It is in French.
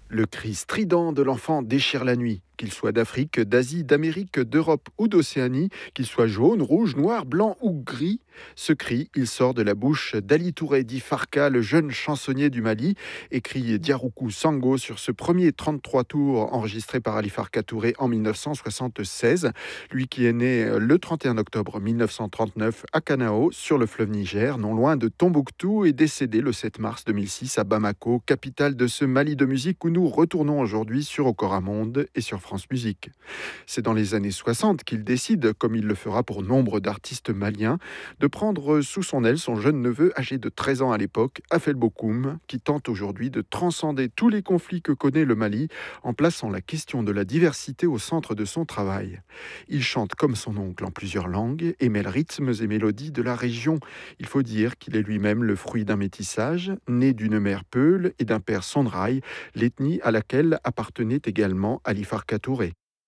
Le cri strident de l'enfant déchire la nuit. Qu'il soit d'Afrique, d'Asie, d'Amérique, d'Europe ou d'Océanie, qu'il soit jaune, rouge, noir, blanc ou gris, ce cri, il sort de la bouche d'Ali Touré dit Farka, le jeune chansonnier du Mali, écrit Diaroukou Sango sur ce premier 33 tours enregistré par Ali Farka Touré en 1976. Lui qui est né le 31 octobre 1939 à Kanao, sur le fleuve Niger, non loin de Tombouctou, et décédé le 7 mars 2006 à Bamako, capitale de ce Mali de musique où nous retournons aujourd'hui sur Okora Monde et sur France Musique. C'est dans les années 60 qu'il décide, comme il le fera pour nombre d'artistes maliens, de prendre sous son aile son jeune neveu âgé de 13 ans à l'époque, Afel Bokoum, qui tente aujourd'hui de transcender tous les conflits que connaît le Mali en plaçant la question de la diversité au centre de son travail. Il chante comme son oncle en plusieurs langues et mêle rythmes et mélodies de la région. Il faut dire qu'il est lui-même le fruit d'un métissage, né d'une mère Peul et d'un père Sondraï, l'ethnie à laquelle appartenait également Ali Farka Touré.